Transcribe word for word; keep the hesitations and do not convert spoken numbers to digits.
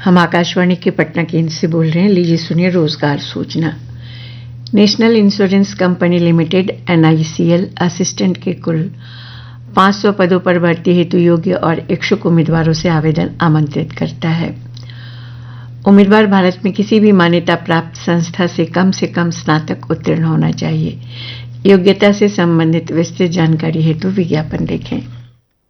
हम आकाशवाणी के पटना केंद्र से बोल रहे हैं। लीजिए सुनिए रोजगार सूचना। National insurance company limited N आई सी एल असिस्टेंट के कुल पाँच सौ पदों पर भर्ती हेतु योग्य और इच्छुक उम्मीदवारों से आवेदन आमंत्रित करता है। उम्मीदवार भारत में किसी भी मान्यता प्राप्त संस्था से कम से कम स्नातक उत्तीर्ण होना चाहिए। योग्यता से संबंधित विस्तृत जानकारी हेतु विज्ञापन देखें।